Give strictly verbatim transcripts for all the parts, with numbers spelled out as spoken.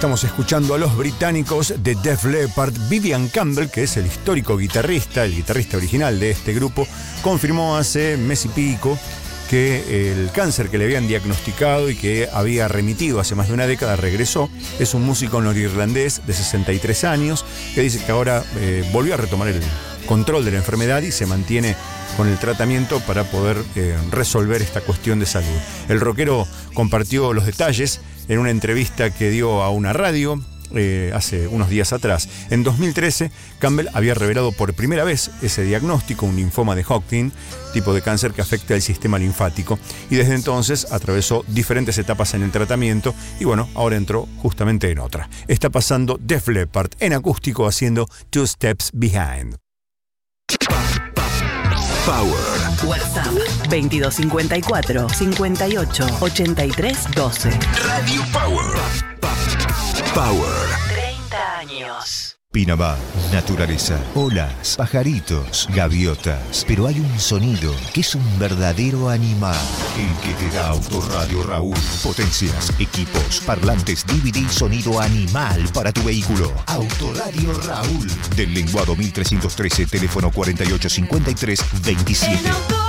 Estamos escuchando a los británicos de Def Leppard. Vivian Campbell, que es el histórico guitarrista, el guitarrista original de este grupo, confirmó hace mes y pico que el cáncer que le habían diagnosticado y que había remitido hace más de una década regresó. Es un músico norirlandés de sesenta y tres años que dice que ahora eh, volvió a retomar el control de la enfermedad y se mantiene con el tratamiento para poder eh, resolver esta cuestión de salud. El rockero compartió los detalles en una entrevista que dio a una radio eh, hace unos días atrás. En dos mil trece, Campbell había revelado por primera vez ese diagnóstico, un linfoma de Hodgkin, tipo de cáncer que afecta al sistema linfático, y desde entonces atravesó diferentes etapas en el tratamiento y bueno, ahora entró justamente en otra. Está pasando Def Leppard en acústico haciendo Two Steps Behind. Power. WhatsApp veintidós cincuenta y cuatro, cincuenta y ocho, ochenta y tres, doce. Radio Power. Power. treinta años. Pinamar, naturaleza, olas, pajaritos, gaviotas. Pero hay un sonido que es un verdadero animal. El que te da Autoradio Raúl. Potencias, equipos, parlantes, D V D, sonido animal para tu vehículo. Autoradio Raúl. Del Lenguado mil trescientos trece, teléfono cuarenta y ocho cincuenta y tres veintisiete.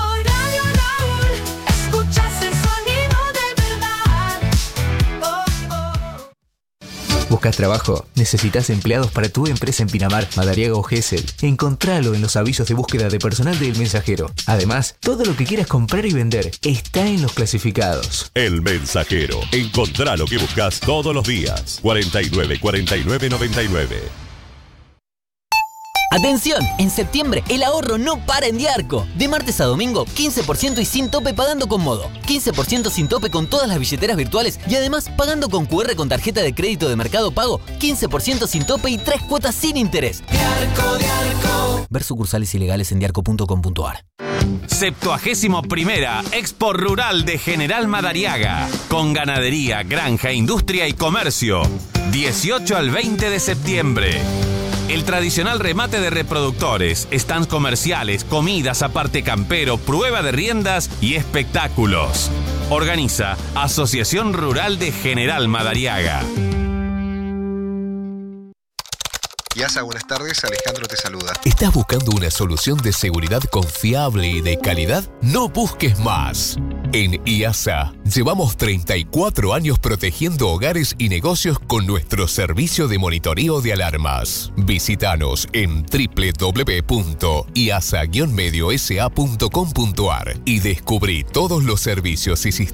¿Buscas trabajo? ¿Necesitas empleados para tu empresa en Pinamar, Madariaga o Gesell? Encontralo en los avisos de búsqueda de personal del Mensajero. Además, todo lo que quieras comprar y vender está en los clasificados. El Mensajero. Encontrá lo que buscas todos los días. cuarenta y nueve, cuarenta y nueve, noventa y nueve. ¡Atención! En septiembre el ahorro no para en Diarco. De martes a domingo, quince por ciento y sin tope pagando con Modo. quince por ciento sin tope con todas las billeteras virtuales y además pagando con Q R con tarjeta de crédito de Mercado Pago. quince por ciento sin tope y tres cuotas sin interés. Diarco, Diarco. Ver sucursales ilegales en diarco punto com punto a r. Septuagésimo primera Expo Rural de General Madariaga. Con ganadería, granja, industria y comercio. dieciocho al veinte de septiembre. El tradicional remate de reproductores, stands comerciales, comidas aparte campero, prueba de riendas y espectáculos. Organiza Asociación Rural de General Madariaga. IASA, buenas tardes, Alejandro te saluda. ¿Estás buscando una solución de seguridad confiable y de calidad? No busques más. En IASA llevamos treinta y cuatro años protegiendo hogares y negocios con nuestro servicio de monitoreo de alarmas. Visítanos en doble u doble u doble u punto iasa guion medio s a punto com punto a r y descubrí todos los servicios y sistemas